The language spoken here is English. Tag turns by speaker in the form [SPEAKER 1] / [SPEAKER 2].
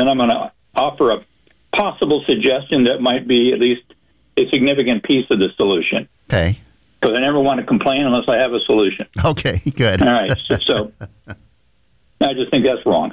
[SPEAKER 1] then I'm going to offer a possible suggestion that might be at least a significant piece of the solution.
[SPEAKER 2] Okay.
[SPEAKER 1] Because I never want to complain unless I have a solution.
[SPEAKER 2] Okay, good.
[SPEAKER 1] All right. So I just think that's wrong.